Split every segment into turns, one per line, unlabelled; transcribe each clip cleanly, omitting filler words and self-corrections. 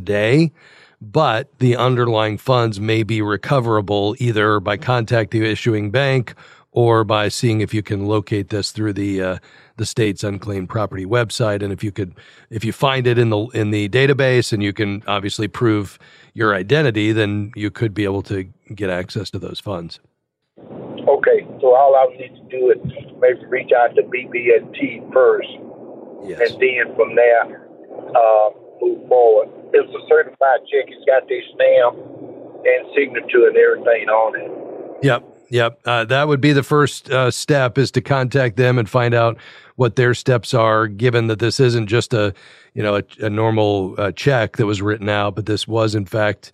day, but the underlying funds may be recoverable either by contacting the issuing bank or by seeing if you can locate this through the state's unclaimed property website. And if you find it in the database and you can obviously prove your identity, then you could be able to get access to those funds.
Okay, so all I would need to do is maybe reach out to BB&T first,
Yes.
and then from there move forward. It's a certified check. It's got their stamp and signature and everything on it.
Yep. That would be the first step, is to contact them and find out what their steps are, given that this isn't just a normal check that was written out, but this was in fact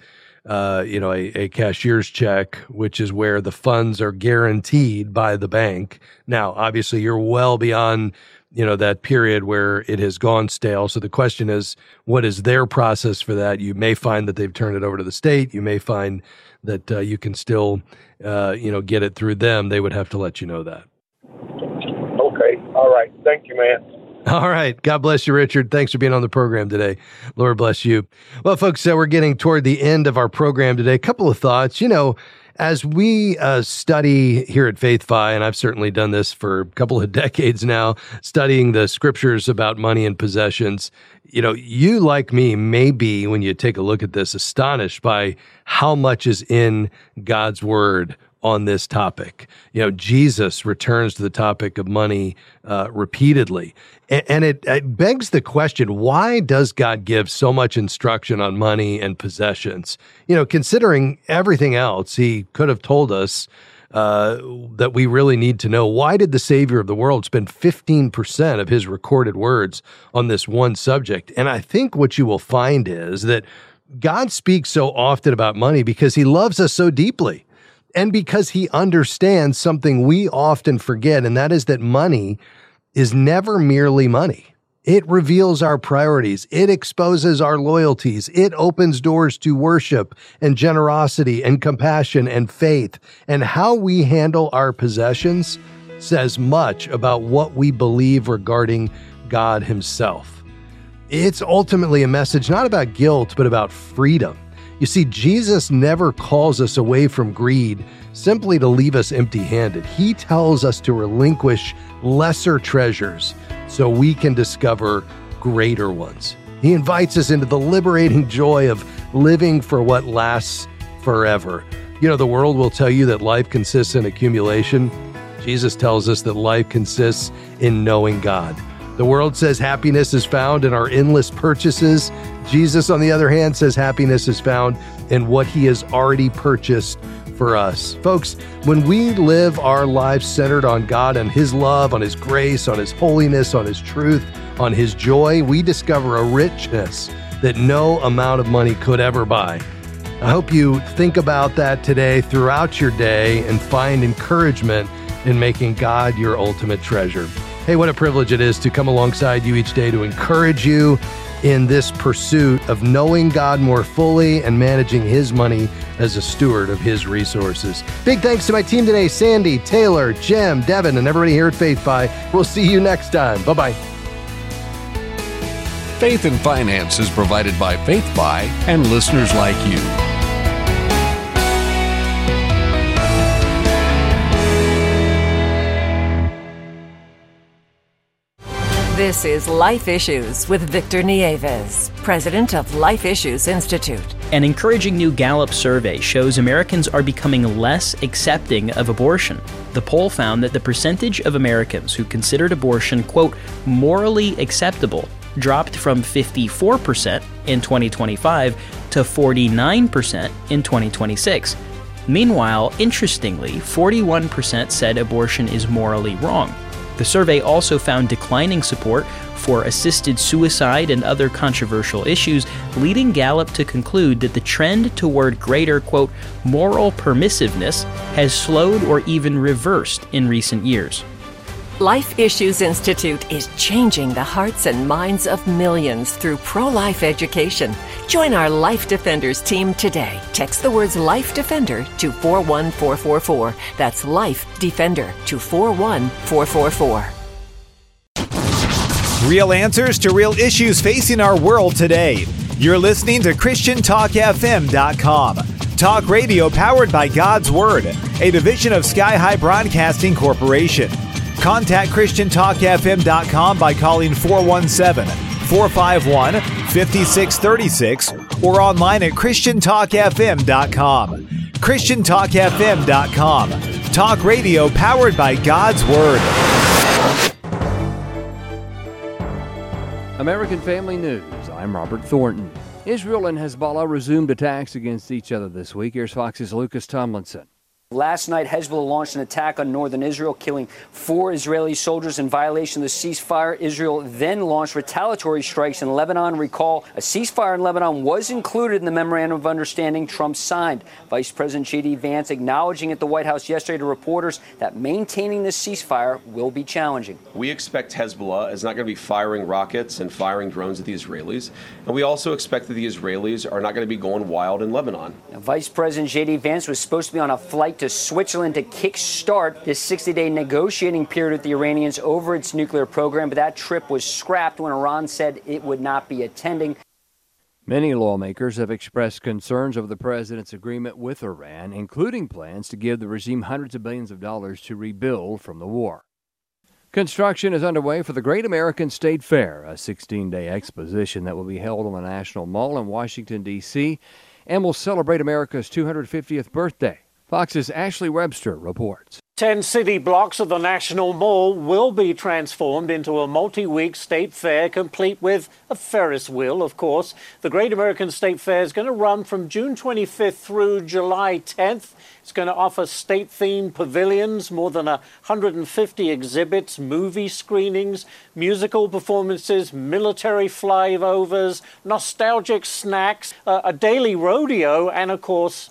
a cashier's check, which is where the funds are guaranteed by the bank. Now, obviously, you're well beyond that period where it has gone stale. So the question is, what is their process for that? You may find that they've turned it over to the state. You may find that you can still, get it through them. They would have to let you know that.
Okay. All right. Thank you, man.
All right. God bless you, Richard. Thanks for being on the program today. Lord bless you. Well, folks, we're getting toward the end of our program today. A couple of thoughts. As we study here at FaithFi, and I've certainly done this for a couple of decades now, studying the scriptures about money and possessions, you, like me, may be, when you take a look at this, astonished by how much is in God's word on this topic. Jesus returns to the topic of money repeatedly. And it begs the question, why does God give so much instruction on money and possessions? Considering everything else, he could have told us that we really need to know. Why did the Savior of the world spend 15% of his recorded words on this one subject? And I think what you will find is that God speaks so often about money because he loves us so deeply. And because he understands something we often forget, and that is that money is never merely money. It reveals our priorities. It exposes our loyalties. It opens doors to worship and generosity and compassion and faith. And how we handle our possessions says much about what we believe regarding God himself. It's ultimately a message not about guilt, but about freedom. You see, Jesus never calls us away from greed simply to leave us empty-handed. He tells us to relinquish lesser treasures so we can discover greater ones. He invites us into the liberating joy of living for what lasts forever. The world will tell you that life consists in accumulation. Jesus tells us that life consists in knowing God. The world says happiness is found in our endless purchases. Jesus, on the other hand, says happiness is found in what he has already purchased for us. Folks, when we live our lives centered on God and his love, on his grace, on his holiness, on his truth, on his joy, we discover a richness that no amount of money could ever buy. I hope you think about that today throughout your day and find encouragement in making God your ultimate treasure. Hey, what a privilege it is to come alongside you each day to encourage you in this pursuit of knowing God more fully and managing his money as a steward of his resources. Big thanks to my team today, Sandy, Taylor, Jim, Devin, and everybody here at FaithFi. We'll see you next time. Bye-bye.
Faith and Finance is provided by FaithFi and listeners like you.
This is Life Issues with Victor Nieves, president of Life Issues Institute.
An encouraging new Gallup survey shows Americans are becoming less accepting of abortion. The poll found that the percentage of Americans who considered abortion, quote, morally acceptable, dropped from 54% in 2025 to 49% in 2026. Meanwhile, interestingly, 41% said abortion is morally wrong. The survey also found declining support for assisted suicide and other controversial issues, leading Gallup to conclude that the trend toward greater, quote, moral permissiveness has slowed or even reversed in recent years.
Life Issues Institute is changing the hearts and minds of millions through pro-life education. Join our Life Defenders team today. Text the words Life Defender to 41444. That's Life Defender to 41444.
Real answers to real issues facing our world today. You're listening to ChristianTalkFM.com. Talk radio powered by God's Word, a division of Sky High Broadcasting Corporation. Contact ChristianTalkFM.com by calling 417-451-5636 or online at ChristianTalkFM.com. ChristianTalkFM.com. Talk radio powered by God's Word.
American Family News. I'm Robert Thornton. Israel and Hezbollah resumed attacks against each other this week. Here's Fox's Lucas Tomlinson.
Last night, Hezbollah launched an attack on northern Israel, killing 4 Israeli soldiers in violation of the ceasefire. Israel then launched retaliatory strikes in Lebanon. Recall, a ceasefire in Lebanon was included in the memorandum of understanding Trump signed. Vice President J.D. Vance acknowledging at the White House yesterday to reporters that maintaining this ceasefire will be challenging.
We expect Hezbollah is not going to be firing rockets and firing drones at the Israelis. And we also expect that the Israelis are not going to be going wild in Lebanon.
Now, Vice President J.D. Vance was supposed to be on a flight to Switzerland to kick-start this 60-day negotiating period with the Iranians over its nuclear program, but that trip was scrapped when Iran said it would not be attending.
Many lawmakers have expressed concerns over the president's agreement with Iran, including plans to give the regime hundreds of billions of dollars to rebuild from the war. Construction is underway for the Great American State Fair, a 16-day exposition that will be held on the National Mall in Washington, D.C., and will celebrate America's 250th birthday. Fox's Ashley Webster reports.
10 city blocks of the National Mall will be transformed into a multi-week state fair, complete with a Ferris wheel, of course. The Great American State Fair is going to run from June 25th through July 10th. It's going to offer state-themed pavilions, more than 150 exhibits, movie screenings, musical performances, military flyovers, nostalgic snacks, a daily rodeo, and, of course,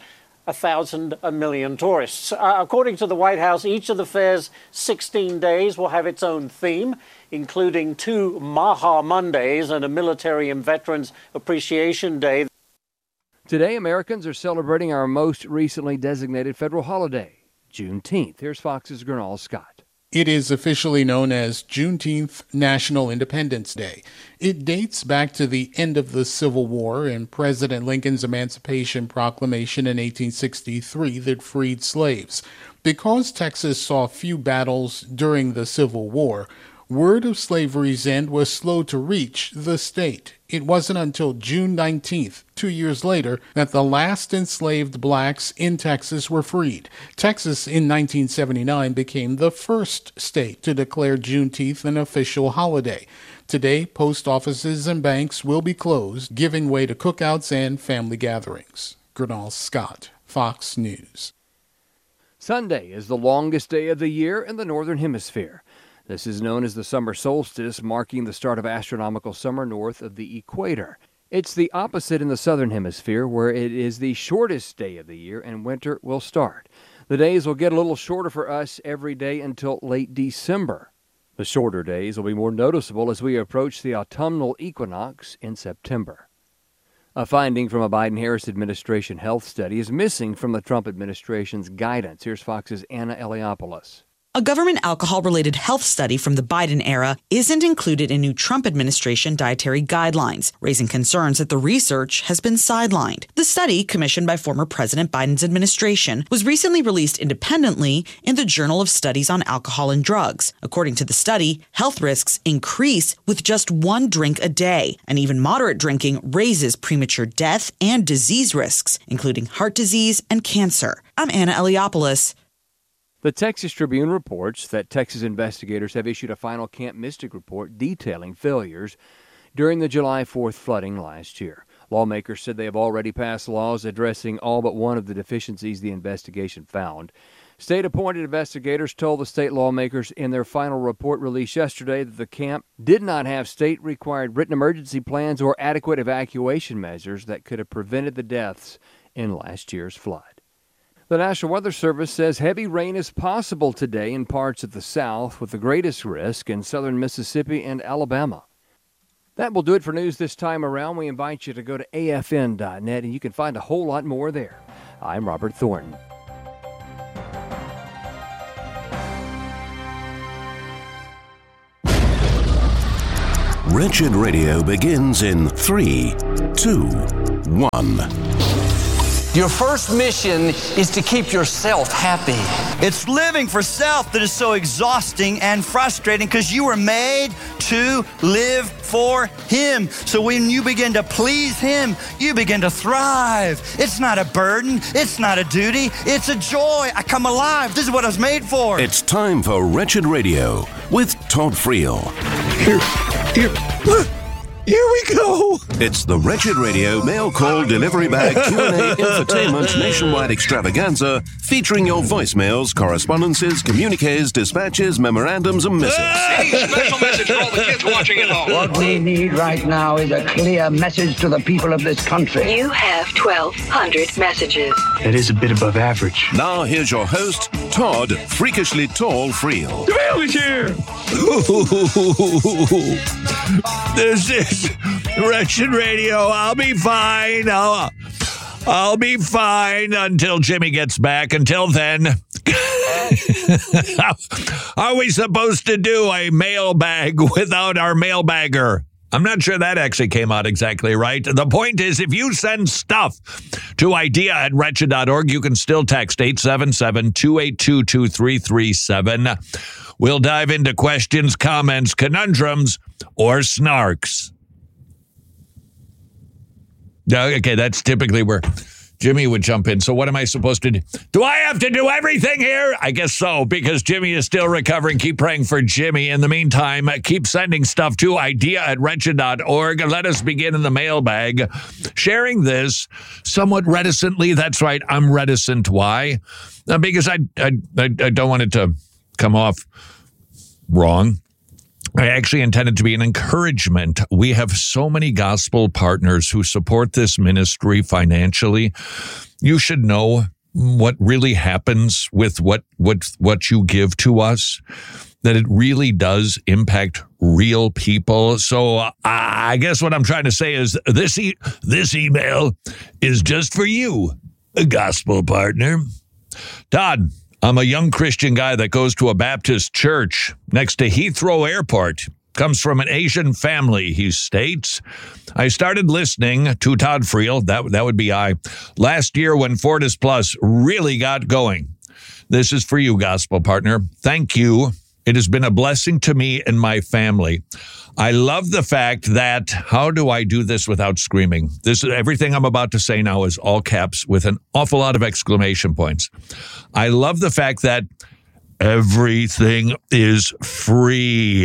1,000,000 tourists. According to the White House, each of the fair's 16 days will have its own theme, including 2 Maha Mondays and a Military and Veterans Appreciation Day.
Today, Americans are celebrating our most recently designated federal holiday, Juneteenth. Here's Fox's Gernal Scott.
It is officially known as Juneteenth National Independence Day. It dates back to the end of the Civil War and President Lincoln's Emancipation Proclamation in 1863 that freed slaves. Because Texas saw few battles during the Civil War, word of slavery's end was slow to reach the state. It wasn't until June 19th, 2 years later, that the last enslaved blacks in Texas were freed. Texas in 1979 became the first state to declare Juneteenth an official holiday. Today, post offices and banks will be closed, giving way to cookouts and family gatherings. Gernal Scott, Fox News.
Sunday is the longest day of the year in the Northern Hemisphere. This is known as the summer solstice, marking the start of astronomical summer north of the equator. It's the opposite in the Southern Hemisphere, where it is the shortest day of the year and winter will start. The days will get a little shorter for us every day until late December. The shorter days will be more noticeable as we approach the autumnal equinox in September. A finding from a Biden-Harris administration health study is missing from the Trump administration's guidance. Here's Fox's Anna Eliopoulos.
A government alcohol-related health study from the Biden era isn't included in new Trump administration dietary guidelines, raising concerns that the research has been sidelined. The study, commissioned by former President Biden's administration, was recently released independently in the Journal of Studies on Alcohol and Drugs. According to the study, health risks increase with just 1 drink a day, and even moderate drinking raises premature death and disease risks, including heart disease and cancer. I'm Anna Eliopoulos.
The Texas Tribune reports that Texas investigators have issued a final Camp Mystic report detailing failures during the July 4th flooding last year. Lawmakers said they have already passed laws addressing all but one of the deficiencies the investigation found. State-appointed investigators told the state lawmakers in their final report released yesterday that the camp did not have state-required written emergency plans or adequate evacuation measures that could have prevented the deaths in last year's flood. The National Weather Service says heavy rain is possible today in parts of the South, with the greatest risk in southern Mississippi and Alabama. That will do it for news this time around. We invite you to go to afn.net, and you can find a whole lot more there. I'm Robert Thornton.
Wretched Radio begins in 3, 2, 1.
Your first mission is to keep yourself happy.
It's living for self that is so exhausting and frustrating because you were made to live for Him. So when you begin to please Him, you begin to thrive. It's not a burden. It's not a duty. It's a joy. I come alive. This is what I was made for.
It's time for Wretched Radio with Todd Friel.
Here we go.
It's the Wretched Radio Mail Call Delivery Bag Q&A Infotainment Nationwide Extravaganza, featuring your voicemails, correspondences, communiques, dispatches, memorandums, and missives.
Hey, special message for all the kids watching at home.
What we need right now is a clear message to the people of this country.
You have 1,200 messages.
That is a bit above average. Now here's your host, Todd Freakishly Tall Friel.
The mail is here. This is Wretched Radio. I'll be fine. I'll be fine until Jimmy gets back. Until then, are we supposed to do a mailbag without our mailbagger? I'm not sure that actually came out exactly right. The point is, if you send stuff to idea@wretched.org, you can still text 877-282-2337. We'll dive into questions, comments, conundrums, or snarks. Okay, that's typically where Jimmy would jump in. So what am I supposed to do? Do I have to do everything here? I guess so, because Jimmy is still recovering. Keep praying for Jimmy. In the meantime, keep sending stuff to idea@wretched.org. Let us begin in the mailbag. Sharing this somewhat reticently. That's right, I'm reticent. Why? Because I don't want it to come off wrong. I actually intended to be an encouragement. We have so many gospel partners who support this ministry financially. You should know what really happens with what you give to us, that it really does impact real people. So I guess what I'm trying to say is this email is just for you, a gospel partner. Todd, I'm a young Christian guy that goes to a Baptist church next to Heathrow Airport. Comes from an Asian family, he states. I started listening to Todd Friel, that would be I, last year when Fortis Plus really got going. This is for you, gospel partner. Thank you. It has been a blessing to me and my family. I love the fact that, how do I do this without screaming? Everything I'm about to say now is all caps with an awful lot of exclamation points. I love the fact that everything is free.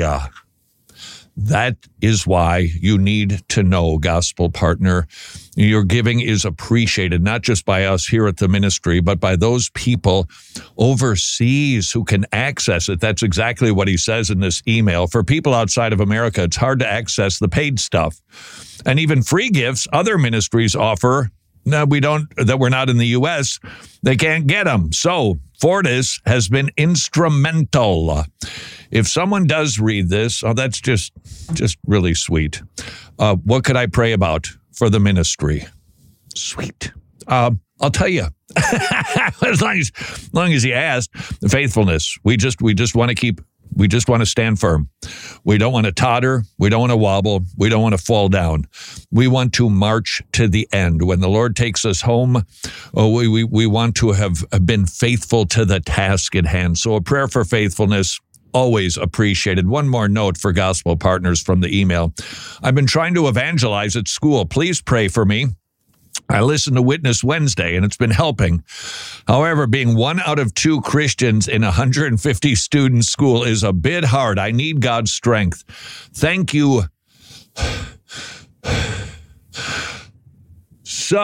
That is why you need to know, gospel partner. Your giving is appreciated, not just by us here at the ministry, but by those people overseas who can access it. That's exactly what he says in this email. For people outside of America, it's hard to access the paid stuff. And even free gifts other ministries offer that we're not in the U.S., they can't get them. So Fortis has been instrumental. If someone does read this, that's just really sweet. What could I pray about for the ministry? Sweet. I'll tell you. as long as you asked, the faithfulness. We just want to stand firm. We don't want to totter. We don't want to wobble. We don't want to fall down. We want to march to the end. When the Lord takes us home, we want to have been faithful to the task at hand. So a prayer for faithfulness, always appreciated. One more note for gospel partners from the email. I've been trying to evangelize at school. Please pray for me. I listened to Witness Wednesday, and it's been helping. However, being one out of two Christians in a 150-student school is a bit hard. I need God's strength. Thank you. So,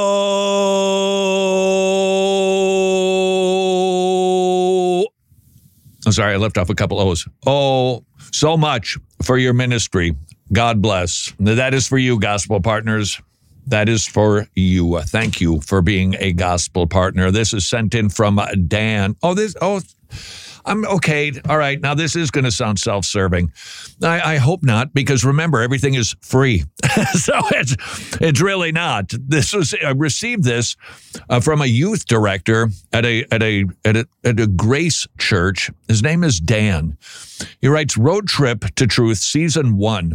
I'm sorry, I left off a couple O's. Oh, so much for your ministry. God bless. That is for you, gospel partners. That is for you. Thank you for being a gospel partner. This is sent in from Dan. I'm okay. All right. Now, this is going to sound self-serving. I hope not, because remember, everything is free. So it's really not. I received this from a youth director at a Grace Church. His name is Dan. He writes, Road Trip to Truth, Season 1.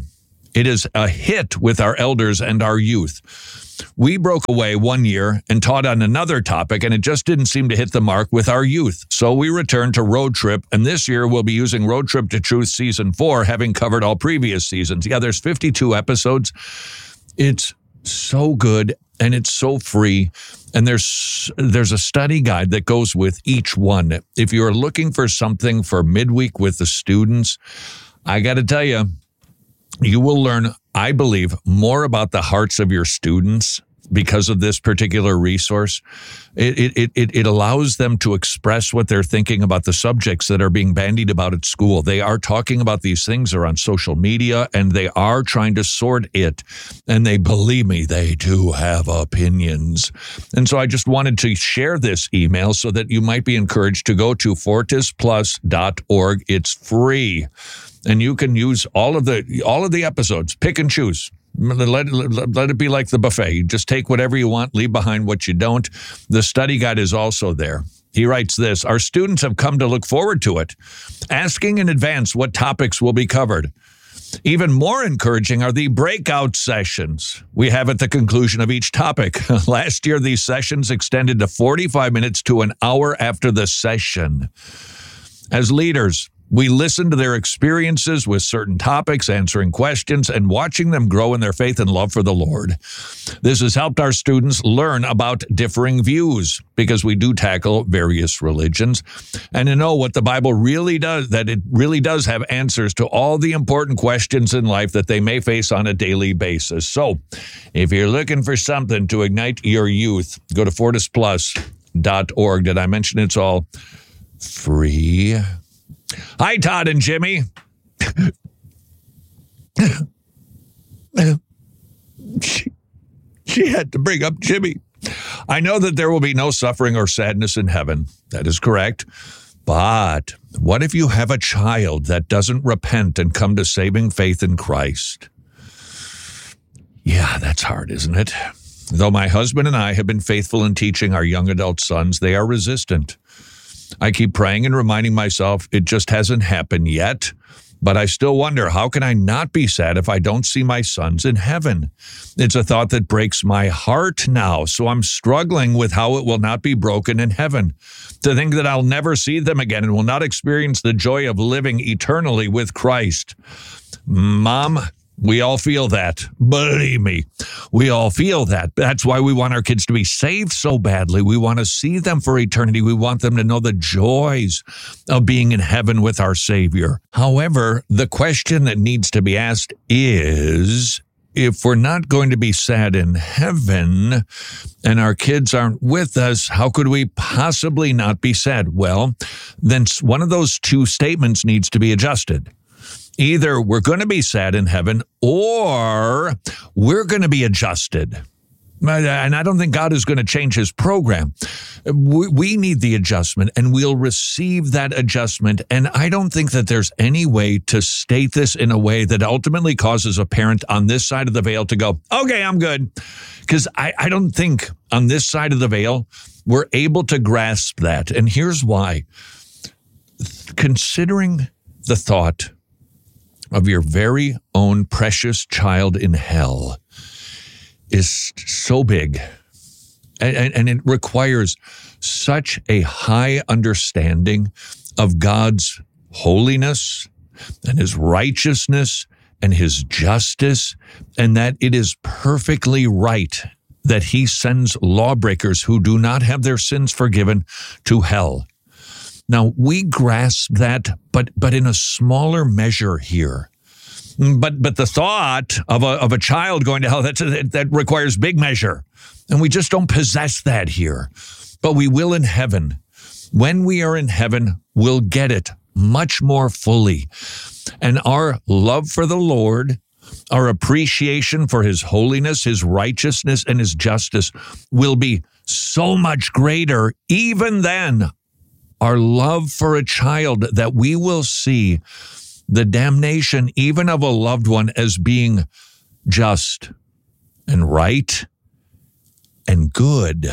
It is a hit with our elders and our youth. We broke away one year and taught on another topic, and it just didn't seem to hit the mark with our youth. So we returned to Road Trip, and this year we'll be using Road Trip to Truth Season 4, having covered all previous seasons. Yeah, there's 52 episodes. It's so good, and it's so free. And there's a study guide that goes with each one. If you're looking for something for midweek with the students, I got to tell you, you will learn, I believe, more about the hearts of your students because of this particular resource. It allows them to express what they're thinking about the subjects that are being bandied about at school. They are talking about these things, are on social media, and they are trying to sort it. And they, believe me, they do have opinions. And so I just wanted to share this email so that you might be encouraged to go to fortisplus.org. It's free. And you can use all of the episodes, pick and choose. Let it be like the buffet. You just take whatever you want, leave behind what you don't. The study guide is also there. He writes this: our students have come to look forward to it, asking in advance what topics will be covered. Even more encouraging are the breakout sessions we have at the conclusion of each topic. Last year, these sessions extended to 45 minutes to an hour after the session. As leaders, we listen to their experiences with certain topics, answering questions, and watching them grow in their faith and love for the Lord. This has helped our students learn about differing views, because we do tackle various religions, and to know what the Bible really does, that it really does have answers to all the important questions in life that they may face on a daily basis. So, if you're looking for something to ignite your youth, go to fortisplus.org. Did I mention it's all free? Hi, Todd and Jimmy. She had to bring up Jimmy. I know that there will be no suffering or sadness in heaven. That is correct. But what if you have a child that doesn't repent and come to saving faith in Christ? Yeah, that's hard, isn't it? Though my husband and I have been faithful in teaching our young adult sons, they are resistant. I keep praying and reminding myself it just hasn't happened yet, but I still wonder, how can I not be sad if I don't see my sons in heaven? It's a thought that breaks my heart now, so I'm struggling with how it will not be broken in heaven. To think that I'll never see them again and will not experience the joy of living eternally with Christ. Mom, we all feel that. Believe me, we all feel that. That's why we want our kids to be saved so badly. We want to see them for eternity. We want them to know the joys of being in heaven with our Savior. However, the question that needs to be asked is, if we're not going to be sad in heaven and our kids aren't with us, how could we possibly not be sad? Well, then one of those two statements needs to be adjusted. Either we're going to be sad in heaven or we're going to be adjusted. And I don't think God is going to change his program. We need the adjustment, and we'll receive that adjustment. And I don't think that there's any way to state this in a way that ultimately causes a parent on this side of the veil to go, okay, I'm good. Because I don't think on this side of the veil we're able to grasp that. And here's why. Considering the thought of your very own precious child in hell is so big, and it requires such a high understanding of God's holiness and his righteousness and his justice, and that it is perfectly right that he sends lawbreakers who do not have their sins forgiven to hell. Now, we grasp that, but in a smaller measure here. But the thought of a child going to hell, that requires big measure. And we just don't possess that here. But we will in heaven. When we are in heaven, we'll get it much more fully. And our love for the Lord, our appreciation for his holiness, his righteousness, and his justice will be so much greater even than our love for a child, that we will see the damnation even of a loved one as being just and right and good.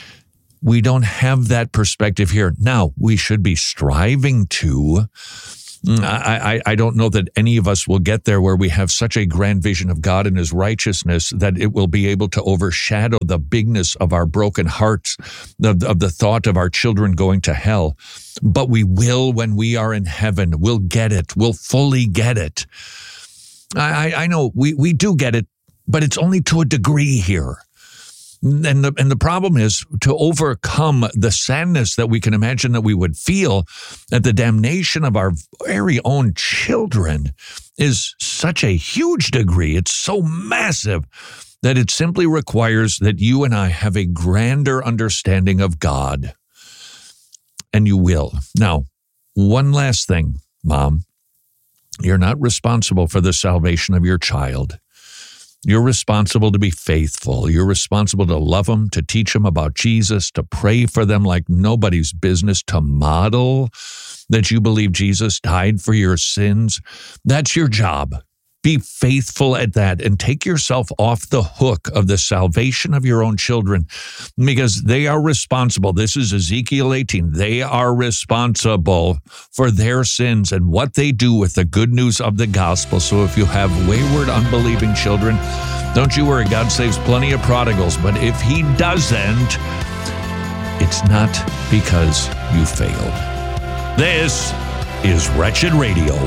We don't have that perspective here. Now, we should be striving to, I don't know that any of us will get there where we have such a grand vision of God and his righteousness that it will be able to overshadow the bigness of our broken hearts, of the thought of our children going to hell. But we will when we are in heaven. We'll get it. We'll fully get it. I know we do get it, but it's only to a degree here. And the problem is to overcome the sadness that we can imagine that we would feel at the damnation of our very own children is such a huge degree. It's so massive that it simply requires that you and I have a grander understanding of God. And you will. Now, one last thing, Mom. You're not responsible for the salvation of your child. You're responsible to be faithful. You're responsible to love them, to teach them about Jesus, to pray for them like nobody's business, to model that you believe Jesus died for your sins. That's your job. Be faithful at that and take yourself off the hook of the salvation of your own children because they are responsible. This is Ezekiel 18. They are responsible for their sins and what they do with the good news of the gospel. So if you have wayward, unbelieving children, don't you worry. God saves plenty of prodigals. But if he doesn't, it's not because you failed. This is Wretched Radio.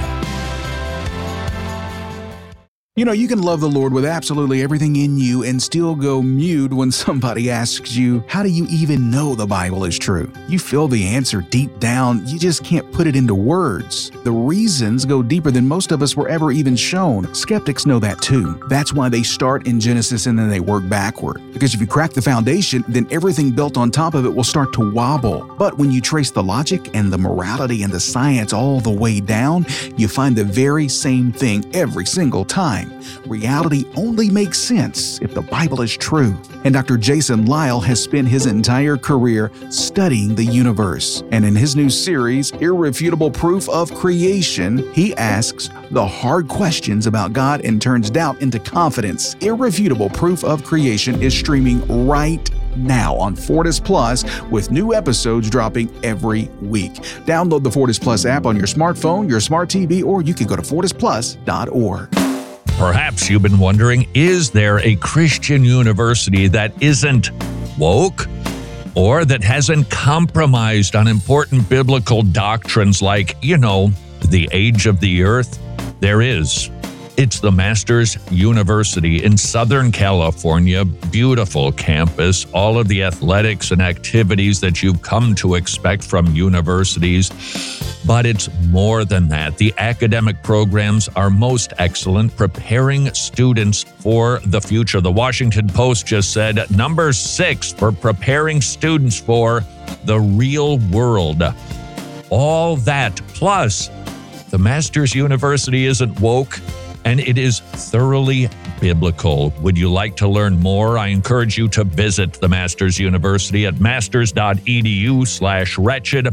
You know, you can love the Lord with absolutely everything in you and still go mute when somebody asks you, how do you even know the Bible is true? You feel the answer deep down, you just can't put it into words. The reasons go deeper than most of us were ever even shown. Skeptics know that too. That's why they start in Genesis and then they work backward. Because if you crack the foundation, then everything built on top of it will start to wobble. But when you trace the logic and the morality and the science all the way down, you find the very same thing every single time. Reality only makes sense if the Bible is true. And Dr. Jason Lisle has spent his entire career studying the universe. And in his new series, Irrefutable Proof of Creation, he asks the hard questions about God and turns doubt into confidence. Irrefutable Proof of Creation is streaming right now on Fortis Plus with new episodes dropping every week. Download the Fortis Plus app on your smartphone, your smart TV, or you can go to fortisplus.org.
Perhaps you've been wondering, is there a Christian university that isn't woke or that hasn't compromised on important biblical doctrines like, the age of the earth? There is. It's the Masters University in Southern California. Beautiful campus, all of the athletics and activities that you've come to expect from universities. But it's more than that. The academic programs are most excellent, preparing students for the future. The Washington Post just said number 6 for preparing students for the real world. All that, plus the Masters University isn't woke, and it is thoroughly biblical. Would you like to learn more? I encourage you to visit the Masters University at masters.edu/wretched,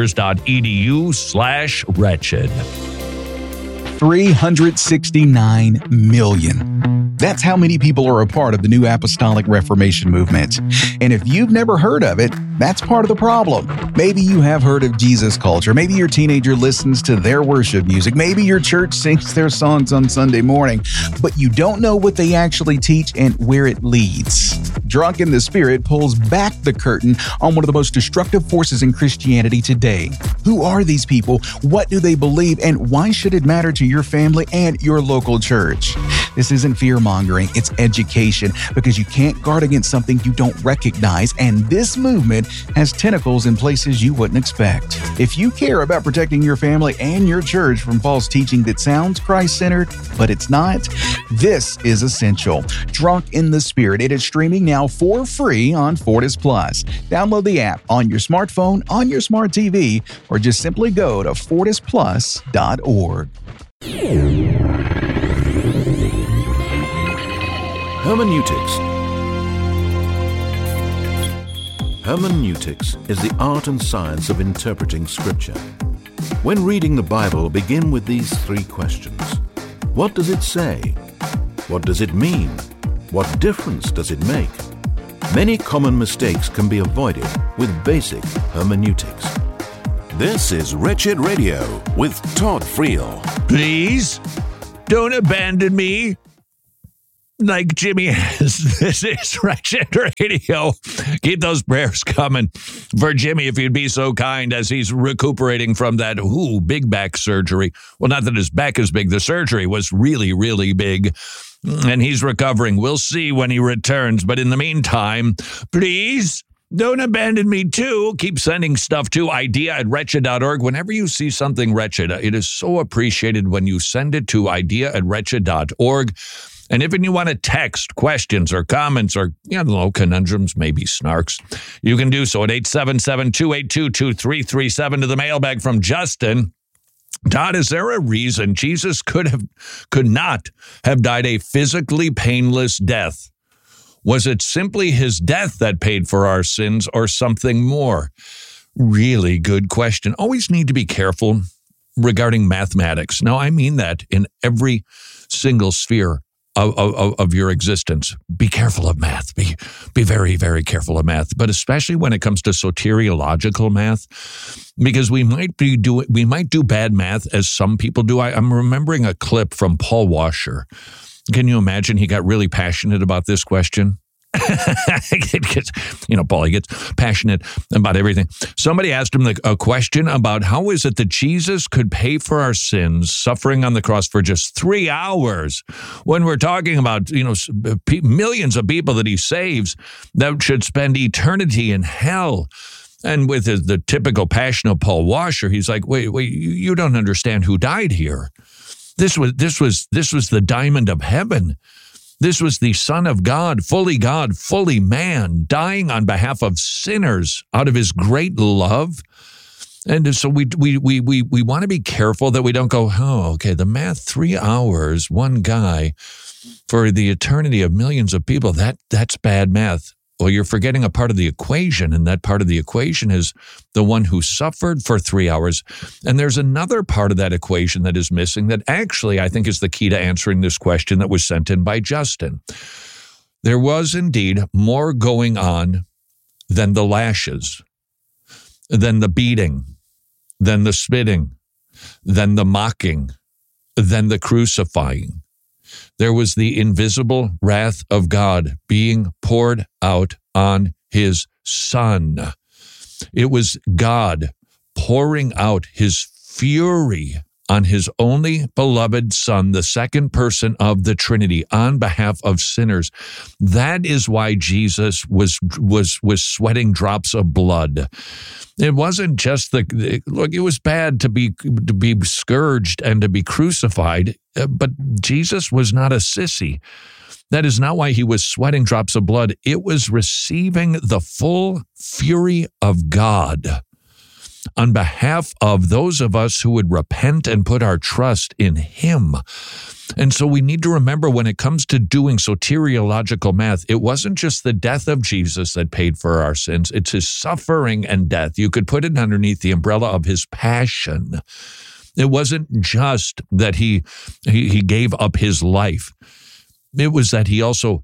masters.edu/wretched.
369 million. That's how many people are a part of the New Apostolic Reformation movement. And if you've never heard of it, that's part of the problem. Maybe you have heard of Jesus culture. Maybe your teenager listens to their worship music. Maybe your church sings their songs on Sunday morning, but you don't know what they actually teach and where it leads. Drunk in the Spirit pulls back the curtain on one of the most destructive forces in Christianity today. Who are these people? What do they believe? And why should it matter to your family and your local church? This isn't fear-mongering, it's education, because you can't guard against something you don't recognize, and this movement has tentacles in places you wouldn't expect. If you care about protecting your family and your church from false teaching that sounds Christ-centered, but it's not, this is essential. Drunk in the Spirit. It is streaming now for free on Fortis Plus. Download the app on your smartphone, on your smart TV, or just simply go to fortisplus.org.
Hermeneutics. Hermeneutics is the art and science of interpreting Scripture. When reading the Bible, begin with these 3 questions. What does it say? What does it mean? What difference does it make? Many common mistakes can be avoided with basic hermeneutics.
This is Wretched Radio with Todd Friel.
Please don't abandon me like Jimmy has. This is Wretched Radio. Keep those prayers coming for Jimmy, if you'd be so kind, as he's recuperating from that big back surgery. Well, not that his back is big. The surgery was really, really big, and he's recovering. We'll see when he returns. But in the meantime, please don't abandon me too. Keep sending stuff to idea@wretched.org. Whenever you see something wretched, it is so appreciated when you send it to idea@wretched.org. And if you want to text questions or comments or, conundrums, maybe snarks, you can do so at 877-282-2337 to the mailbag from Justin. Todd, is there a reason Jesus could not have died a physically painless death? Was it simply his death that paid for our sins or something more? Really good question. Always need to be careful regarding mathematics. Now, I mean that in every single sphere of your existence. Be careful of math. Be very, very careful of math, but especially when it comes to soteriological math, because we might do bad math, as some people do. I'm remembering a clip from Paul Washer. Can you imagine? He got really passionate about this question. Paul, he gets passionate about everything. Somebody asked him a question about how is it that Jesus could pay for our sins, suffering on the cross for just 3 hours, when we're talking about, millions of people that he saves that should spend eternity in hell. And with the typical passion of Paul Washer, he's like, wait, you don't understand who died here. This was the diamond of heaven. This was the Son of God, fully man, dying on behalf of sinners out of his great love. And so we want to be careful that we don't go, the math, 3 hours, one guy for the eternity of millions of people, that's bad math. Well, you're forgetting a part of the equation, and that part of the equation is the one who suffered for 3 hours. And there's another part of that equation that is missing that actually I think is the key to answering this question that was sent in by Justin. There was indeed more going on than the lashes, than the beating, than the spitting, than the mocking, than the crucifying. There was the invisible wrath of God being poured out on his Son. It was God pouring out his fury on his only beloved Son, the second person of the Trinity, on behalf of sinners. That is why Jesus was sweating drops of blood. It wasn't just look, it was bad to be scourged and to be crucified, but Jesus was not a sissy. That is not why he was sweating drops of blood. It was receiving the full fury of God on behalf of those of us who would repent and put our trust in him. And so we need to remember, when it comes to doing soteriological math, it wasn't just the death of Jesus that paid for our sins. It's his suffering and death. You could put it underneath the umbrella of his passion. It wasn't just that he gave up his life. It was that he also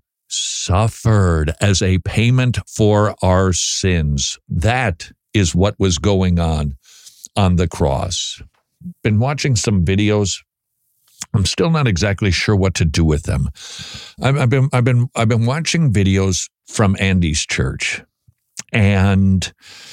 suffered as a payment for our sins. That is what was going on the cross. Been watching some videos. I'm still not exactly sure what to do with them. I've been watching videos from Andy's church, and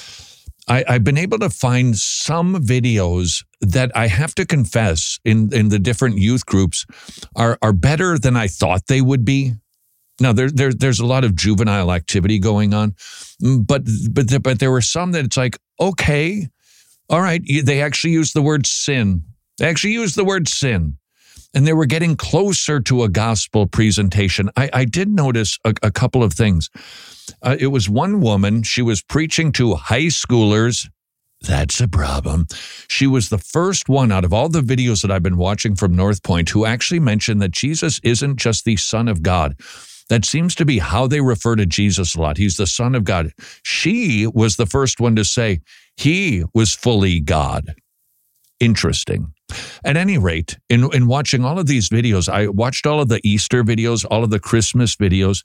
I've been able to find some videos that I have to confess in the different youth groups are better than I thought they would be. Now, there's a lot of juvenile activity going on, but there were some that it's like, okay, all right, they actually used the word sin. They actually used the word sin, and they were getting closer to a gospel presentation. I did notice a couple of things. It was one woman, she was preaching to high schoolers. That's a problem. She was the first one out of all the videos that I've been watching from North Point who actually mentioned that Jesus isn't just the Son of God. That seems to be how they refer to Jesus a lot. He's the Son of God. She was the first one to say he was fully God. Interesting. At any rate, in watching all of these videos, I watched all of the Easter videos, all of the Christmas videos,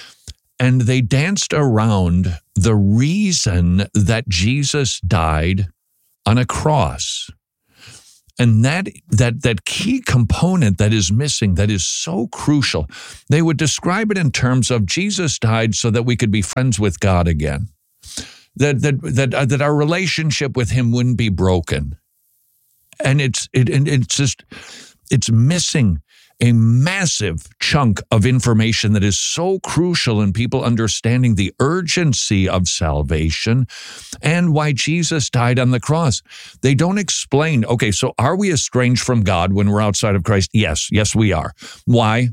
and they danced around the reason that Jesus died on a cross. And that key component that is missing, that is so crucial, they would describe it in terms of Jesus died so that we could be friends with God again. That our relationship with him wouldn't be broken. And it's missing a massive chunk of information that is so crucial in people understanding the urgency of salvation and why Jesus died on the cross. They don't explain, okay, so are we estranged from God when we're outside of Christ? Yes, we are. Why?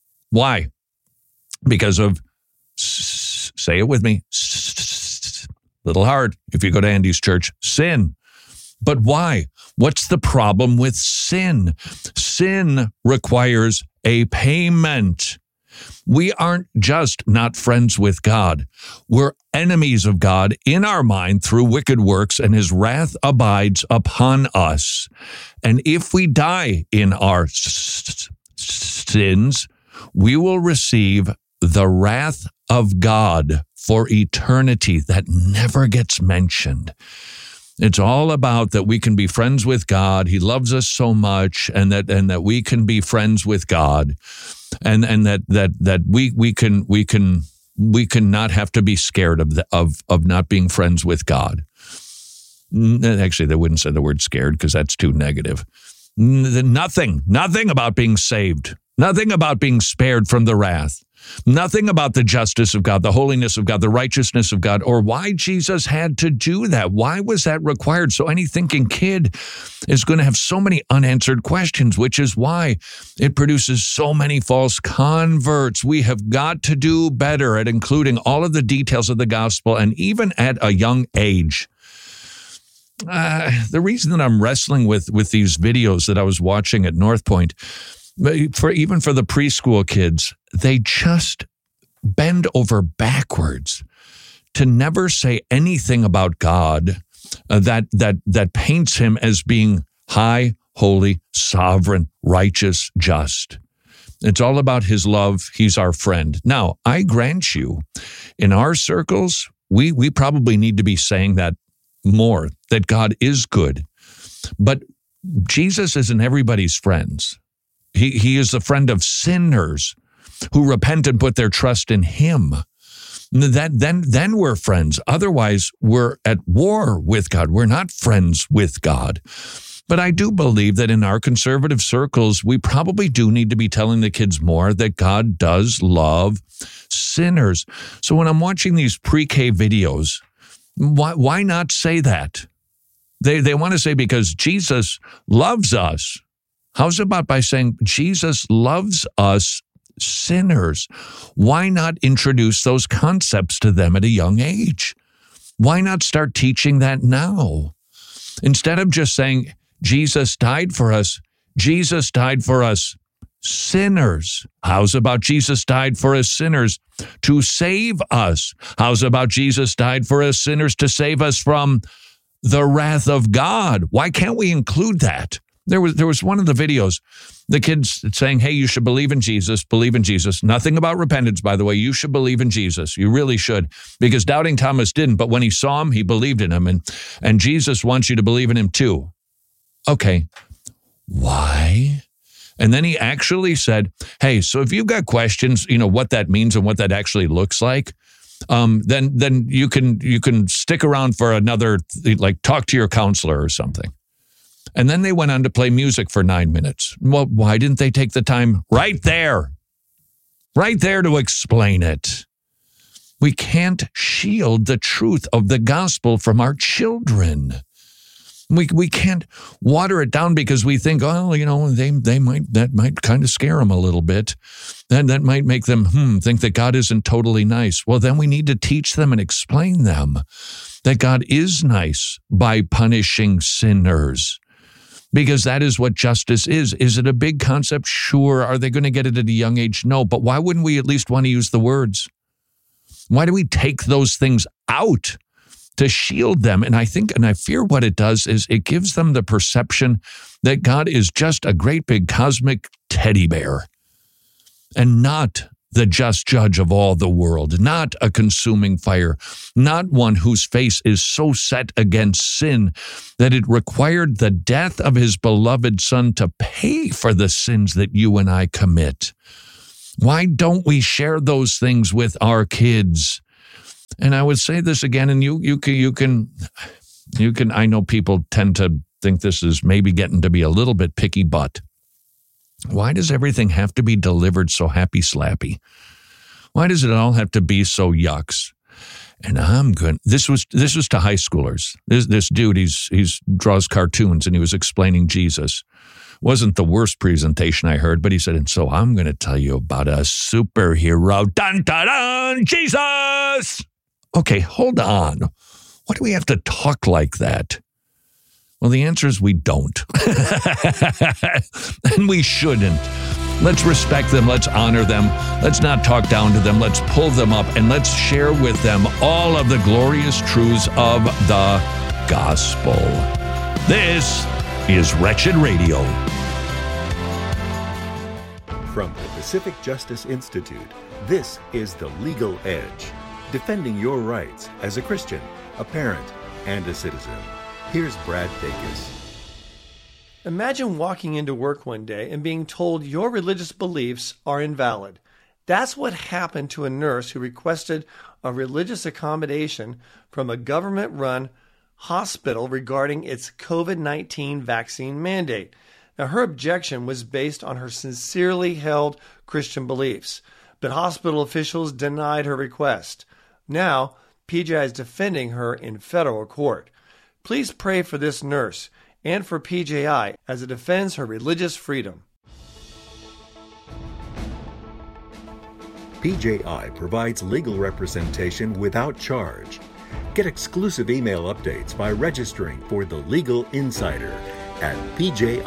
Because of, say it with me, little hard if you go to Andy's church, sin. But why? What's the problem with sin? Sin requires a payment. We aren't just not friends with God. We're enemies of God in our mind through wicked works, and his wrath abides upon us. And if we die in our sins, we will receive the wrath of God for eternity that never gets mentioned. It's all about that we can be friends with God. He loves us so much, and that we can be friends with God, and that we can not have to be scared of not being friends with God. Actually, they wouldn't say the word scared because that's too negative. Nothing about being saved. Nothing about being spared from the wrath. Nothing about the justice of God, the holiness of God, the righteousness of God, or why Jesus had to do that. Why was that required? So any thinking kid is going to have so many unanswered questions, which is why it produces so many false converts. We have got to do better at including all of the details of the gospel, and even at a young age. The reason that I'm wrestling with these videos that I was watching at North Point, for the preschool kids, they just bend over backwards to never say anything about God that paints him as being high, holy, sovereign, righteous, just. It's all about his love. He's our friend. Now, I grant you, in our circles, we probably need to be saying that more, that God is good. But Jesus isn't everybody's friends. He is the friend of sinners who repent and put their trust in him. Then we're friends. Otherwise, we're at war with God. We're not friends with God. But I do believe that in our conservative circles, we probably do need to be telling the kids more that God does love sinners. So when I'm watching these pre-K videos, why not say that? They want to say because Jesus loves us. How's about by saying Jesus loves us sinners? Why not introduce those concepts to them at a young age? Why not start teaching that now? Instead of just saying, Jesus died for us sinners. How's about Jesus died for us sinners to save us? How's about Jesus died for us sinners to save us from the wrath of God? Why can't we include that? There was one of the videos, the kids saying, hey, you should believe in Jesus. Nothing about repentance, by the way. You should believe in Jesus. You really should. Because doubting Thomas didn't, but when he saw him, he believed in him. And Jesus wants you to believe in him too. Okay, why? And then he actually said, hey, so if you've got questions, what that means and what that actually looks like, then you can stick around for another, like talk to your counselor or something. And then they went on to play music for 9 minutes. Well, why didn't they take the time right there to explain it? We can't shield the truth of the gospel from our children. We can't water it down because we think, that might kind of scare them a little bit. And that might make them think that God isn't totally nice. Well, then we need to teach them and explain them that God is nice by punishing sinners. Because that is what justice is. Is it a big concept? Sure. Are they going to get it at a young age? No. But why wouldn't we at least want to use the words? Why do we take those things out to shield them? And I fear what it does is it gives them the perception that God is just a great big cosmic teddy bear and not the just judge of all the world, not a consuming fire, not one whose face is so set against sin that it required the death of his beloved Son to pay for the sins that you and I commit. Why don't we share those things with our kids? And I would say this again, and you can, I know people tend to think this is maybe getting to be a little bit picky, but why does everything have to be delivered so happy slappy? Why does it all have to be so yucks? And I'm good. This was to high schoolers. This dude, he's draws cartoons, and he was explaining Jesus. Wasn't the worst presentation I heard, but he said, and so I'm going to tell you about a superhero. Dun, dun, dun, Jesus! Okay, hold on. Why do we have to talk like that? Well, the answer is we don't. And we shouldn't. Let's respect them. Let's honor them. Let's not talk down to them. Let's pull them up, and let's share with them all of the glorious truths of the gospel. This is Wretched Radio.
From the Pacific Justice Institute, this is The Legal Edge, defending your rights as a Christian, a parent, and a citizen. Here's Brad Dacus.
Imagine walking into work one day and being told your religious beliefs are invalid. That's what happened to a nurse who requested a religious accommodation from a government-run hospital regarding its COVID-19 vaccine mandate. Now, her objection was based on her sincerely held Christian beliefs, but hospital officials denied her request. Now, PJI is defending her in federal court. Please pray for this nurse and for PJI as it defends her religious freedom.
PJI provides legal representation without charge. Get exclusive email updates by registering for The Legal Insider at pji.org.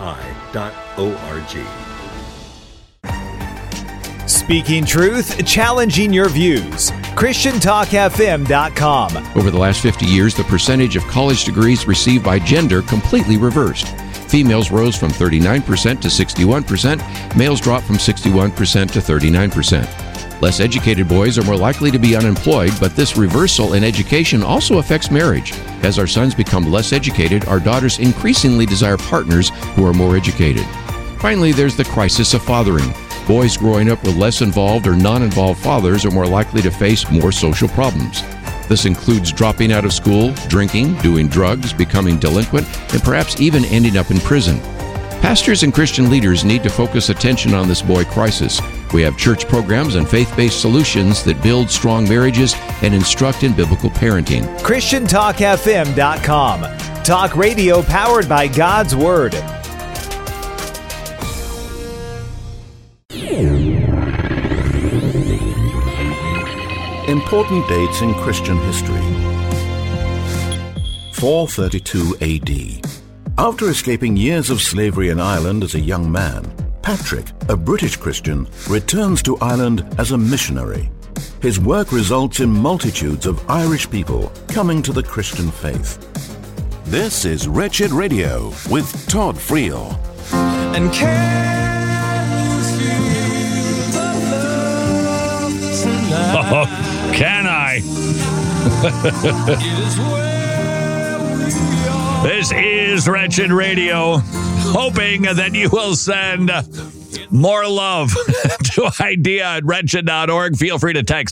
Speaking truth, challenging your views. ChristianTalkFM.com.
Over the last 50 years, the percentage of college degrees received by gender completely reversed. Females rose from 39% to 61%. Males dropped from 61% to 39%. Less educated boys are more likely to be unemployed, but this reversal in education also affects marriage. As our sons become less educated, our daughters increasingly desire partners who are more educated. Finally, there's the crisis of fathering. Boys growing up with less involved or non-involved fathers are more likely to face more social problems. This includes dropping out of school, drinking, doing drugs, becoming delinquent, and perhaps even ending up in prison. Pastors and Christian leaders need to focus attention on this boy crisis. We have church programs and faith-based solutions that build strong marriages and instruct in biblical parenting.
ChristianTalkFM.com. Talk radio powered by God's Word.
Important dates in Christian history. 432 AD. After escaping years of slavery in Ireland as a young man, Patrick, a British Christian, returns to Ireland as a missionary. His work results in multitudes of Irish people coming to the Christian faith.
This is Wretched Radio with Todd Friel.
And
Oh, can I? This is Wretched Radio, hoping that you will send more love to idea@wretched.org. Feel free to text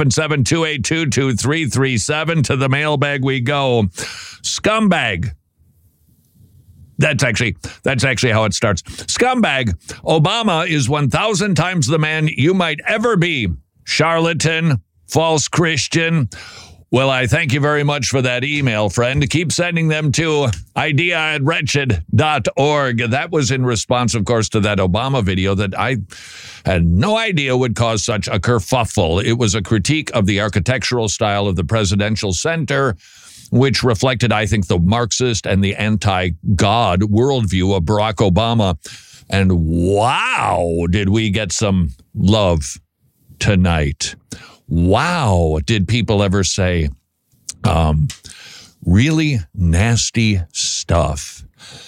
877-282-2337. To the mailbag we go. Scumbag. That's actually how it starts. Scumbag. Obama is 1,000 times the man you might ever be. Charlatan, false Christian. Well, I thank you very much for that email, friend. Keep sending them to idea@wretched.org. That was in response, of course, to that Obama video that I had no idea would cause such a kerfuffle. It was a critique of the architectural style of the presidential center, which reflected, I think, the Marxist and the anti-God worldview of Barack Obama. And wow, did we get some love tonight. Wow, did people ever say really nasty stuff?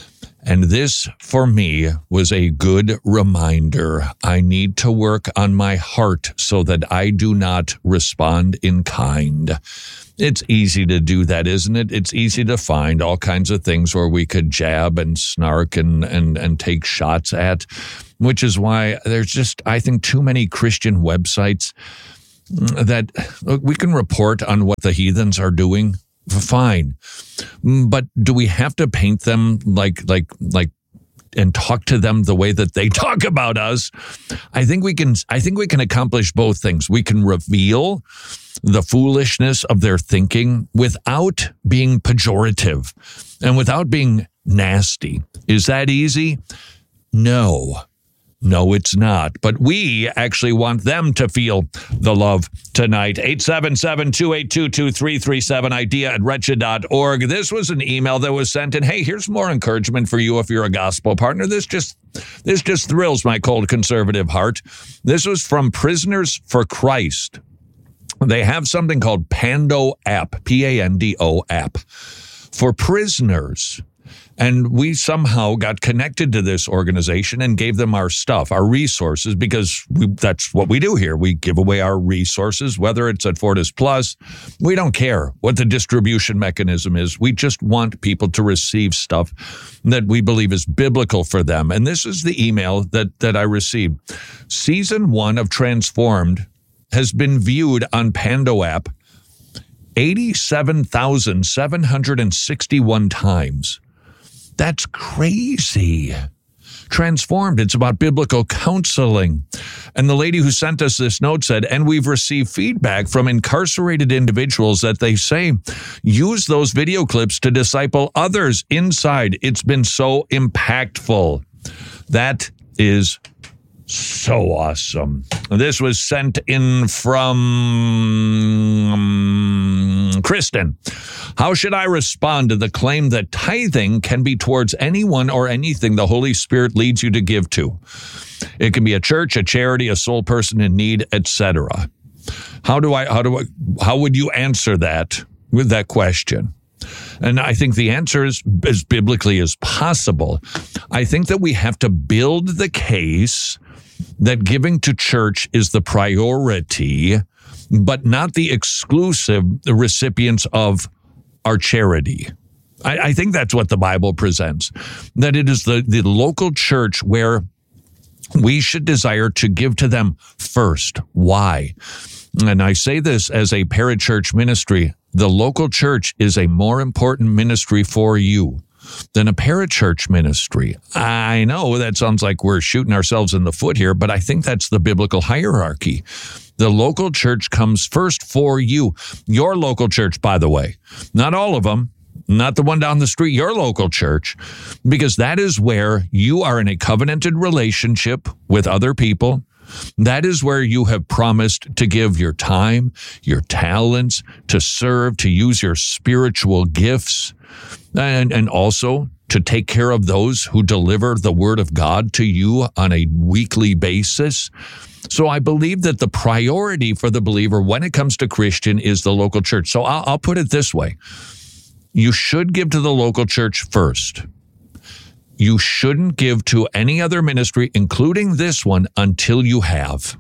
And this, for me, was a good reminder. I need to work on my heart so that I do not respond in kind. It's easy to do that, isn't it? It's easy to find all kinds of things where we could jab and snark and take shots at, which is why there's just, I think, too many Christian websites that we can report on what the heathens are doing. Fine. But do we have to paint them like and talk to them the way that they talk about us? I think we can accomplish both things. We can reveal the foolishness of their thinking without being pejorative and without being nasty. Is that easy? No, it's not. But we actually want them to feel the love tonight. 877-282-2337, idea@wretched.org. This was an email that was sent in. Hey, here's more encouragement for you if you're a gospel partner. This just thrills my cold conservative heart. This was from Prisoners for Christ. They have something called Pando app, Pando app, for prisoners. And we somehow got connected to this organization and gave them our stuff, our resources, because that's what we do here. We give away our resources, whether it's at Fortis Plus. We don't care what the distribution mechanism is. We just want people to receive stuff that we believe is biblical for them. And this is the email that I received. Season 1 of Transformed has been viewed on Pando app 87,761 times. That's crazy. Transformed, it's about biblical counseling. And the lady who sent us this note said, and we've received feedback from incarcerated individuals that they say, use those video clips to disciple others inside. It's been so impactful. That is so awesome. This was sent in from Kristen. How should I respond to the claim that tithing can be towards anyone or anything the Holy Spirit leads you to give to? It can be a church, a charity, a soul person in need, etc. How would you answer that with that question? And I think the answer is as biblically as possible. I think that we have to build the case that giving to church is the priority, but not the exclusive recipients of our charity. I think that's what the Bible presents, that it is the local church where we should desire to give to them first. Why? And I say this as a parachurch ministry. The local church is a more important ministry for you than a parachurch ministry. I know that sounds like we're shooting ourselves in the foot here, but I think that's the biblical hierarchy. The local church comes first for you. Your local church, by the way, not all of them, not the one down the street, your local church, because that is where you are in a covenanted relationship with other people. That is where you have promised to give your time, your talents, to serve, to use your spiritual gifts, and also to take care of those who deliver the word of God to you on a weekly basis. So I believe that the priority for the believer when it comes to Christian is the local church. So I'll put it this way. You should give to the local church first. You shouldn't give to any other ministry, including this one, until you have.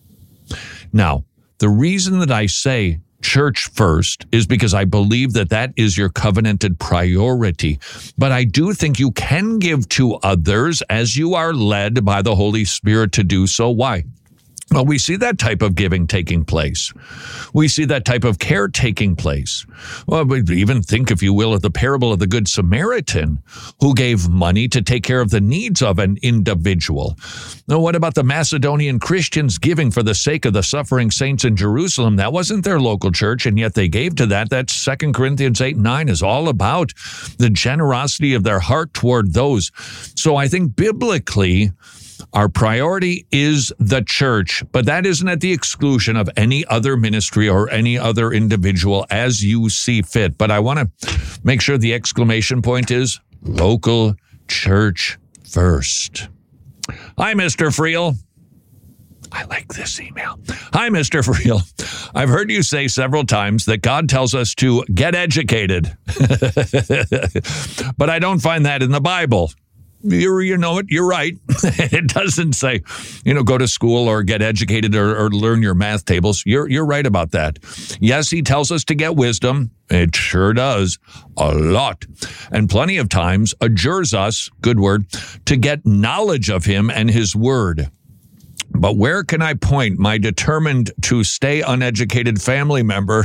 Now, the reason that I say church first is because I believe that that is your covenanted priority. But I do think you can give to others as you are led by the Holy Spirit to do so. Why? Well, we see that type of giving taking place. We see that type of care taking place. Well, we even think, if you will, of the parable of the Good Samaritan who gave money to take care of the needs of an individual. Now, what about the Macedonian Christians giving for the sake of the suffering saints in Jerusalem? That wasn't their local church, and yet they gave to that. That's 2 Corinthians 8:9 is all about the generosity of their heart toward those. So I think biblically, our priority is the church, but that isn't at the exclusion of any other ministry or any other individual as you see fit. But I want to make sure the exclamation point is local church first. Hi, Mr. Friel. I like this email. Hi, Mr. Friel. I've heard you say several times that God tells us to get educated, but I don't find that in the Bible. You're right. It doesn't say, go to school or get educated or learn your math tables. You're right about that. Yes, he tells us to get wisdom. It sure does. A lot. And plenty of times adjures us, good word, to get knowledge of him and his word. But where can I point my determined to stay uneducated family member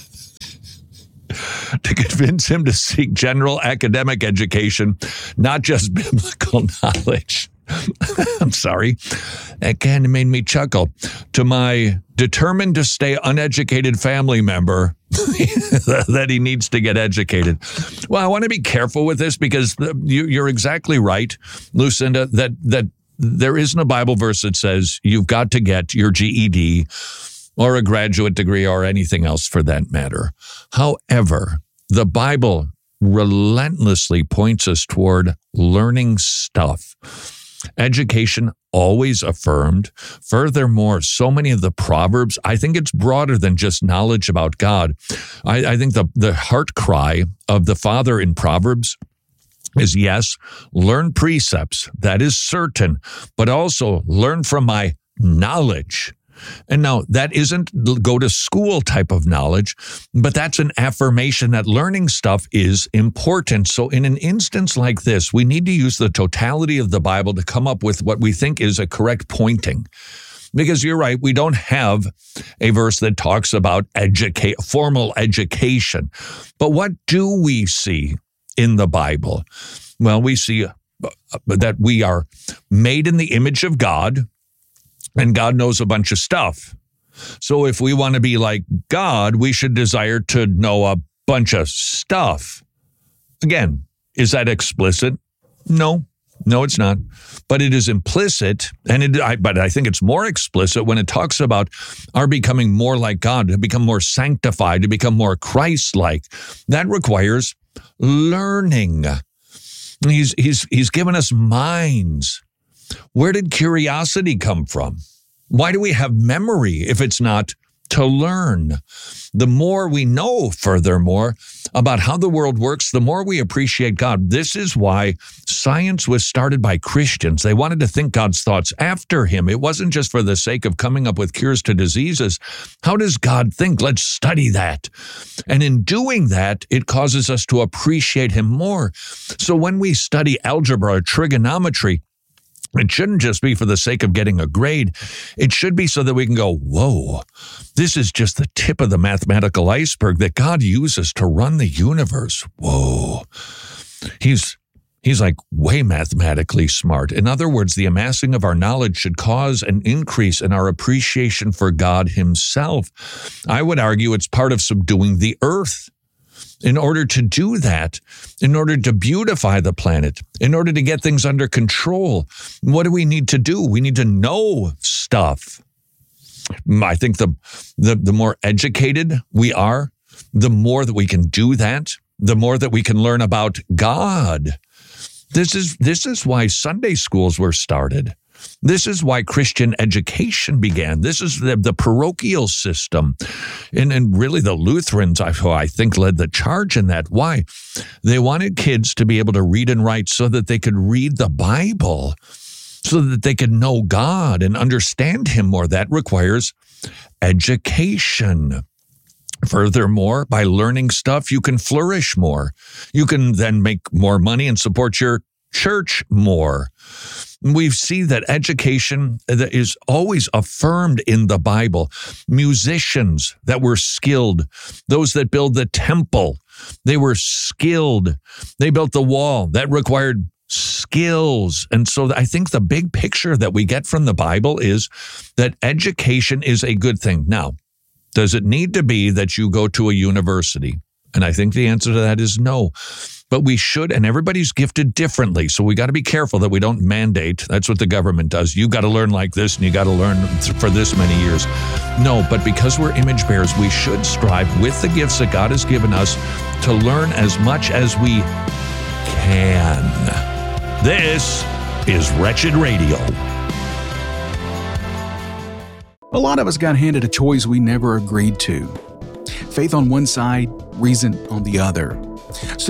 to convince him to seek general academic education, not just biblical knowledge? I'm sorry. That kind of made me chuckle. To my determined to stay uneducated family member that he needs to get educated. Well, I want to be careful with this because you're exactly right, Lucinda, that there isn't a Bible verse that says you've got to get your GED or a graduate degree or anything else for that matter. However, the Bible relentlessly points us toward learning stuff. Education always affirmed. Furthermore, so many of the Proverbs, I think it's broader than just knowledge about God. I think the heart cry of the father in Proverbs is, yes, learn precepts. That is certain, but also learn from my knowledge. And now that isn't go to school type of knowledge, but that's an affirmation that learning stuff is important. So in an instance like this, we need to use the totality of the Bible to come up with what we think is a correct pointing. Because you're right, we don't have a verse that talks about formal education. But what do we see in the Bible? Well, we see that we are made in the image of God, and God knows a bunch of stuff. So if we want to be like God, we should desire to know a bunch of stuff. Again, is that explicit? No, it's not. But it is implicit, but I think it's more explicit when it talks about our becoming more like God, to become more sanctified, to become more Christ-like. That requires learning. He's given us minds. Where did curiosity come from? Why do we have memory if it's not to learn? The more we know, furthermore, about how the world works, the more we appreciate God. This is why science was started by Christians. They wanted to think God's thoughts after him. It wasn't just for the sake of coming up with cures to diseases. How does God think? Let's study that. And in doing that, it causes us to appreciate him more. So when we study algebra or trigonometry, it shouldn't just be for the sake of getting a grade. It should be so that we can go, whoa, this is just the tip of the mathematical iceberg that God uses to run the universe. Whoa. He's like way mathematically smart. In other words, the amassing of our knowledge should cause an increase in our appreciation for God himself. I would argue it's part of subduing the earth. In order to do that, in order to beautify the planet, in order to get things under control, what do we need to do? We need to know stuff. I think the more educated we are, the more that we can do that, the more that we can learn about God. This is why Sunday schools were started. This is why Christian education began. This is the parochial system. And really the Lutherans, who I think led the charge in that. Why? They wanted kids to be able to read and write so that they could read the Bible, so that they could know God and understand him more. That requires education. Furthermore, by learning stuff, you can flourish more. You can then make more money and support your church more. We see that education is always affirmed in the Bible. Musicians that were skilled, those that build the temple, they were skilled. They built the wall. That required skills. And so I think the big picture that we get from the Bible is that education is a good thing. Now, does it need to be that you go to a university? And I think the answer to that is no. But we should, and everybody's gifted differently. So we got to be careful that we don't mandate. That's what the government does. You got to learn like this and you got to learn for this many years. No, but because we're image bearers, we should strive with the gifts that God has given us to learn as much as we can. This is Wretched Radio.
A lot of us got handed a choice we never agreed to. Faith on one side, reason on the other. So,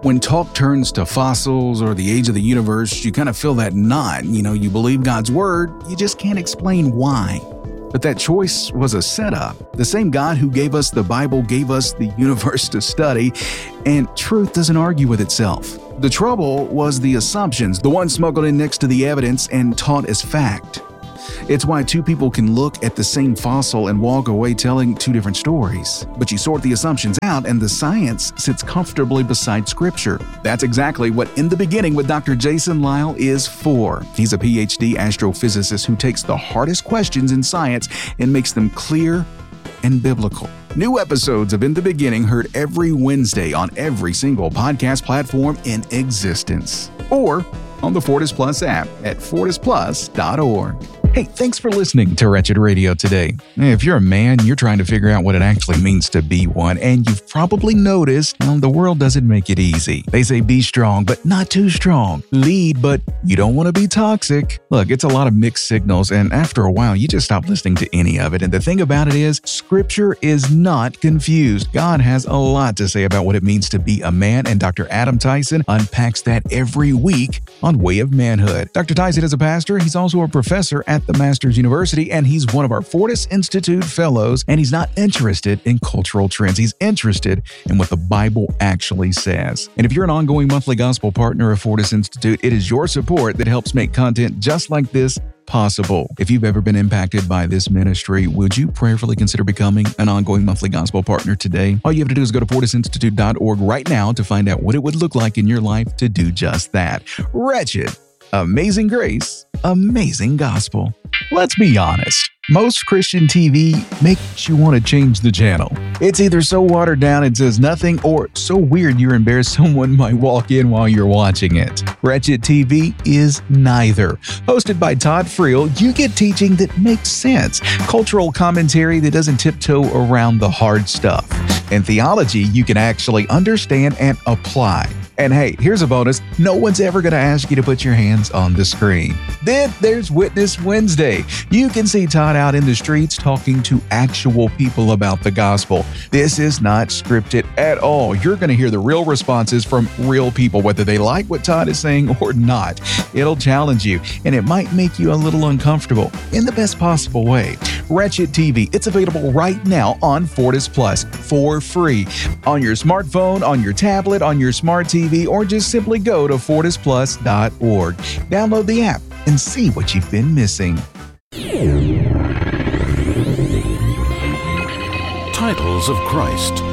When talk turns to fossils or the age of the universe, you kind of feel that knot. You believe God's word, you just can't explain why. But that choice was a setup. The same God who gave us the Bible gave us the universe to study, and truth doesn't argue with itself. The trouble was the assumptions, the ones smuggled in next to the evidence and taught as fact. It's why two people can look at the same fossil and walk away telling two different stories. But you sort the assumptions out and the science sits comfortably beside Scripture. That's exactly what In the Beginning with Dr. Jason Lisle is for. He's a PhD astrophysicist who takes the hardest questions in science and makes them clear and biblical. New episodes of In the Beginning heard every Wednesday on every single podcast platform in existence. Or on the Fortis Plus app at fortisplus.org. Hey, thanks for listening to Wretched Radio today. If you're a man, you're trying to figure out what it actually means to be one, and you've probably noticed, the world doesn't make it easy. They say be strong, but not too strong. Lead, but you don't want to be toxic. Look, it's a lot of mixed signals, and after a while, you just stop listening to any of it. And the thing about it is, Scripture is not confused. God has a lot to say about what it means to be a man, and Dr. Adam Tyson unpacks that every week on Way of Manhood. Dr. Tyson is a pastor. He's also a professor at the Masters University, and he's one of our Fortis Institute fellows, and he's not interested in cultural trends. He's interested in what the Bible actually says. And if you're an ongoing monthly gospel partner of Fortis Institute, it is your support that helps make content just like this possible. If you've ever been impacted by this ministry, would you prayerfully consider becoming an ongoing monthly gospel partner today? All you have to do is go to fortisinstitute.org right now to find out what it would look like in your life to do just that. Wretched, amazing grace, amazing gospel. Let's be honest. Most Christian TV makes you want to change the channel. It's either so watered down it says nothing, or so weird you're embarrassed someone might walk in while you're watching it. Wretched TV is neither. Hosted by Todd Friel, you get teaching that makes sense, cultural commentary that doesn't tiptoe around the hard stuff, and theology you can actually understand and apply. And hey, here's a bonus. No one's ever going to ask you to put your hands on the screen. Then there's Witness Wednesday. You can see Todd out in the streets talking to actual people about the gospel. This is not scripted at all. You're going to hear the real responses from real people, whether they like what Todd is saying or not. It'll challenge you, and it might make you a little uncomfortable in the best possible way. Wretched TV, it's available right now on Fortis Plus for free. On your smartphone, on your tablet, on your smart TV, or just simply go to fortisplus.org. Download the app and see what you've been missing.
Titles of Christ.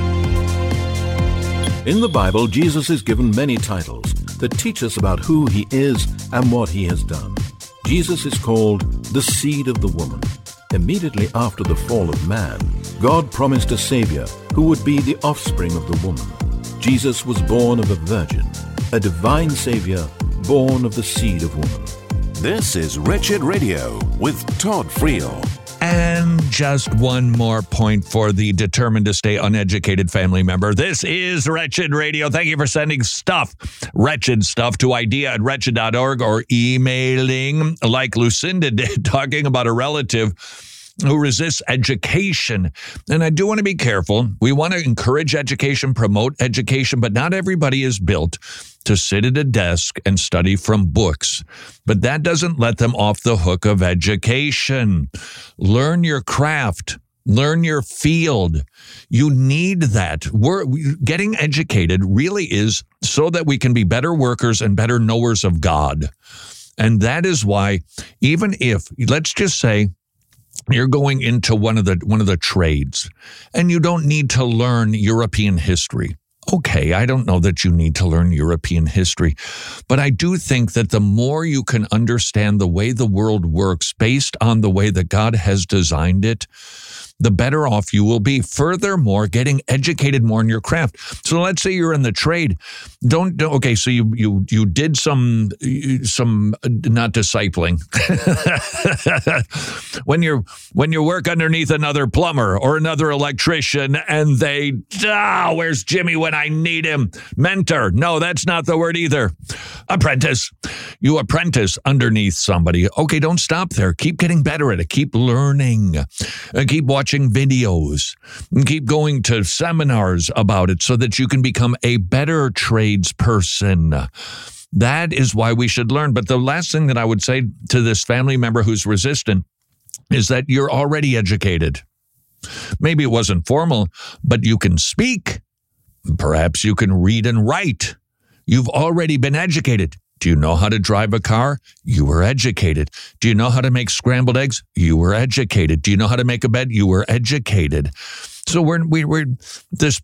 In the Bible, Jesus is given many titles that teach us about who he is and what he has done. Jesus is called the seed of the woman. Immediately after the fall of man, God promised a Savior who would be the offspring of the woman. Jesus was born of a virgin, a divine Savior born of the seed of woman.
This is Wretched Radio with Todd Friel.
And just one more point for the determined to stay uneducated family member. This is Wretched Radio. Thank you for sending stuff, wretched stuff, to idea@wretched.org, or emailing like Lucinda did, talking about a relative who resists education. And I do want to be careful. We want to encourage education, promote education, but not everybody is built to sit at a desk and study from books. But that doesn't let them off the hook of education. Learn your craft. Learn your field. You need that. Getting educated really is so that we can be better workers and better knowers of God. And that is why, even if, let's just say, you're going into one of the trades and you don't need to learn European history. Okay, I don't know that you need to learn European history, but I do think that the more you can understand the way the world works based on the way that God has designed it, the better off you will be. Furthermore, getting educated more in your craft. So let's say you're in the trade. Okay, so you did some not discipling. when you work underneath another plumber or another electrician and they, where's Jimmy when I need him? Mentor. No, that's not the word either. Apprentice. You apprentice underneath somebody. Okay, don't stop there. Keep getting better at it. Keep learning. Keep watching watching videos and keep going to seminars about it so that you can become a better tradesperson. That is why we should learn. But the last thing that I would say to this family member who's resistant is that you're already educated. Maybe it wasn't formal, but you can speak. Perhaps you can read and write. You've already been educated. Do you know how to drive a car? You were educated. Do you know how to make scrambled eggs? You were educated. Do you know how to make a bed? You were educated. So we're this